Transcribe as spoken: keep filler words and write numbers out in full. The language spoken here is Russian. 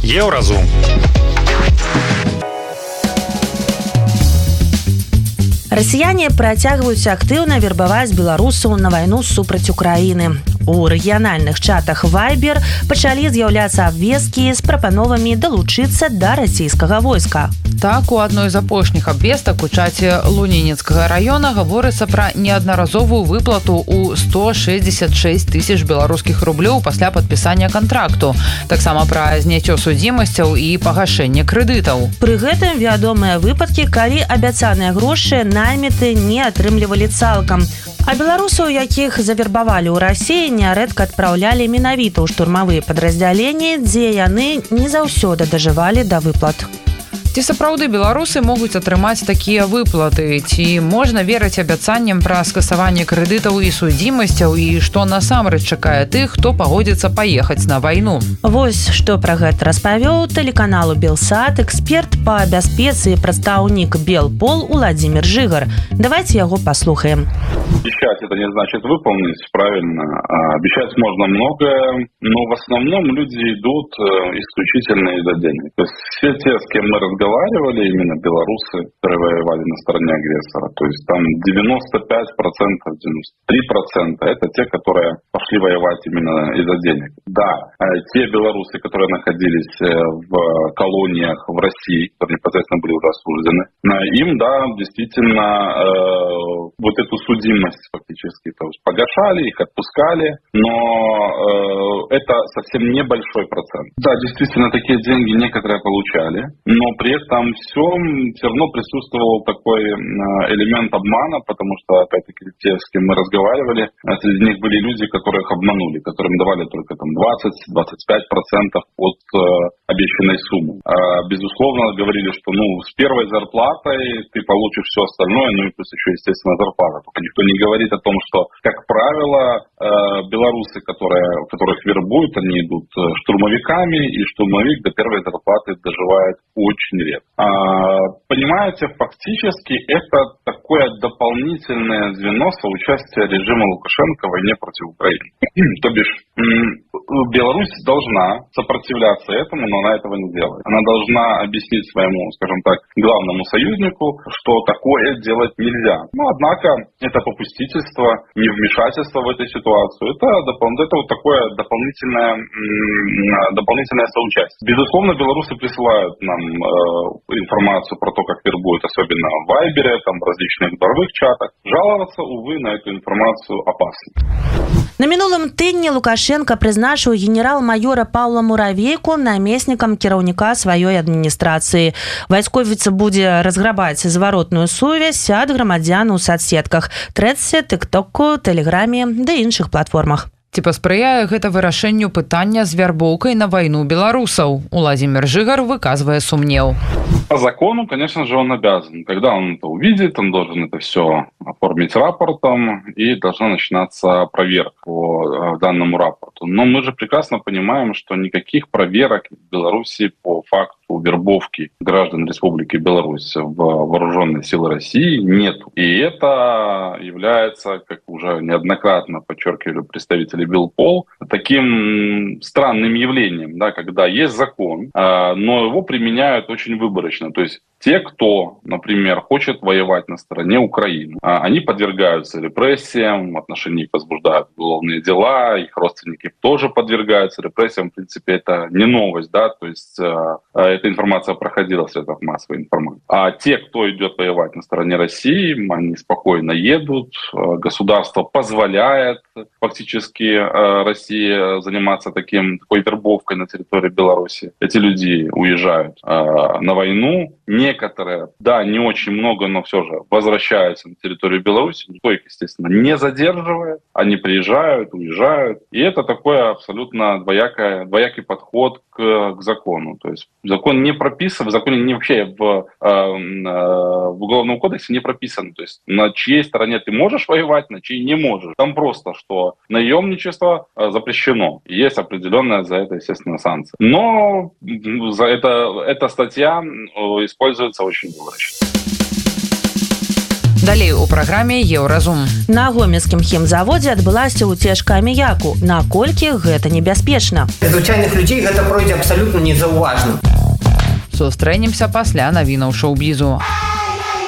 Еўразум. Расіяне працягваюць актыўна вербаваць беларусаў на вайну супраць Украіны. У рэгіянальных чатах Viber пачалі з'яўляцца абвесткі з прапановамі далучыцца да расійскага войска. Так, у адной з апошніх абвестак у чаце Лунінецкага района гаворыцца пра неаднаразовую выплату ў сто шэсцьдзесят шэсць тысяч беларускіх рублёў пасля падпісання кантракту. Таксама пра зняццё судзімасцяў і пагашэнне крэдытаў. Пры гэтым вядомыя выпадкі, калі абяцаныя грошы найміты не атрымлівалі цалкам. А беларусаў, якіх завербавалі ў Расіі, нярэдка адпраўлялі менавіта ў штурмавыя падраздзяленні, дзе яны не заўсёды дажывалі да выплат. Ці сапраўды беларусы могуць атрымаць такія выплаты? Ці можна верыць абяцанням пра скасаванне крэдытаў і судзімасцяў, і што насамрэч чакае тых, хто пагодзіцца паехаць на вайну? Вось што пра гэта распавёў тэлеканалу Белсат эксперт па бяспецы і прадстаўнік Белпол Уладзімір Жыгар. Давайте яго паслухаем. Обещать это не значит выполнить, правильно. Обещать можно многое, но в основном люди идут исключительно из-за денег. То есть все те, с кем мы разговаривали, именно белорусы, которые воевали на стороне агрессора, то есть там девяносто пять процентов, девяносто три процента это те, которые пошли воевать именно из-за денег. Да, те белорусы, которые находились в колониях в России, которые непосредственно были уже осуждены, им, да, действительно, вот эту судимость фактически то есть погашали, их отпускали, но э, это совсем небольшой процент. Да, действительно, такие деньги некоторые получали, но при этом всем все равно присутствовал такой э, элемент обмана, потому что, опять-таки, те, с кем мы разговаривали, среди них были люди, которых обманули, которым давали только там двадцать-двадцать пять процентов от э, обещанной суммы. А, безусловно, говорили, что ну с первой зарплатой ты получишь все остальное, ну и плюс еще, естественно, зарплата. Только никто не говорит о том, что, как правило, белорусы, которые, которых вербуют, они идут штурмовиками, и штурмовик до первой зарплаты доживает очень редко. А, понимаете, фактически это такое дополнительное звено соучастия режима Лукашенко в войне против Украины. То бишь, Беларусь должна сопротивляться этому, но она этого не делает. Она должна объяснить своему, скажем так, главному союзнику, что такое делать нельзя. Но, однако, это попустительство, невмешательство в эту ситуацию, это, это вот такое дополнительное, дополнительное соучастие. Безусловно, белорусы присылают нам э, информацию про то, как вербуют, особенно в Вайбере, там, в различных дворовых чатах. Жаловаться, увы, на эту информацию опасно. На мінулым тыдні Лукашенко прызначыў генерал-майора Паўла Муравейку намеснікам кіраўніка сваёй адміністрацыі. Вайсковіца будзе разграбаць зваротную сувязь ад грамадзян у соцсетках, Трэдсе, тык-току, тэлеграме ды іншых платформах. Ці паспрыяе гэта вырашэнню пытання з вярбоўкай на вайну беларусаў? Уладзімір Жыгар выказвае сумнеў. По закону, конечно же, он обязан. Когда он это увидит, он должен это все оформить рапортом, и должна начинаться проверка по данному рапорту. Но мы же прекрасно понимаем, что никаких проверок в Беларуси по факту вербовки граждан Республики Беларусь в вооруженные силы России нет. И это является, как уже неоднократно подчеркивали представители Белпол, таким странным явлением, да, когда есть закон, но его применяют очень выборочно. То есть те, кто, например, хочет воевать на стороне Украины, они подвергаются репрессиям, в отношении их возбуждают уголовные дела, их родственники тоже подвергаются репрессиям. В принципе, это не новость, да, то есть эта информация проходила в средствах массовой информации. А те, кто идет воевать на стороне России, они спокойно едут, государство позволяет фактически России заниматься таким, такой вербовкой на территории Беларуси. Эти люди уезжают на войну. Некоторые, да, не очень много, но все же возвращаются на территорию Беларуси. Никто их, естественно, не задерживает. Они приезжают, уезжают. И это такой абсолютно двоякое, двоякий подход к, к закону. То есть закон не прописан, в законе не вообще в, э, в Уголовном кодексе не прописано. То есть на чьей стороне ты можешь воевать, на чьей не можешь. Там просто, что наемничество запрещено. Есть определенная за это, естественно, санкция. Но за это, эта статья используется очень выборочно. Далей у праграме Еўразум. На гомельскім хімзаводзе адбылася ўцечка аміяку. Наколькі гэта небяспечна? Для звычайных людзей гэта пройдзе абсалютна незаўважна. Сустрэнемся пасля навінаў шоу-бізу.